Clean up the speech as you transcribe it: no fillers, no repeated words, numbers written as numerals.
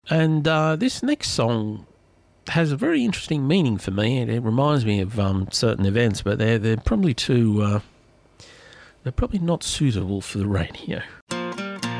And this next song has a very interesting meaning for me, and it reminds me of certain events, but they're probably too they're probably not suitable for the radio.